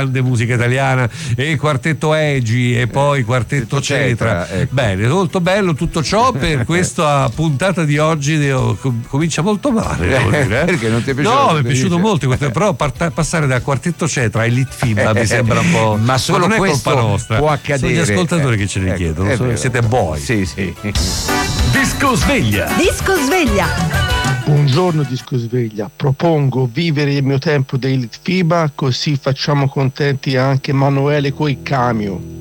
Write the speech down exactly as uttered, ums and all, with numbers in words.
grande musica italiana, e il quartetto Egi e poi il quartetto Cetra. Cetra, ecco. Bene, molto bello tutto ciò per questa puntata di oggi. Devo, comincia molto male, devo dire, eh? Perché non ti è piaciuto? No, mi è piaciuto molto, però part- passare dal quartetto Cetra a Elite FIBA mi sembra un po', ma solo non è questo colpa nostra, può accadere. sono gli ascoltatori eh, che ce ne ecco, chiedono, sono, siete voi. Sì, sì. Disco sveglia. Disco sveglia. Buongiorno Disco Sveglia, propongo Vivere il mio tempo dei Elite FIBA, così facciamo contenti anche Emanuele coi Cameo.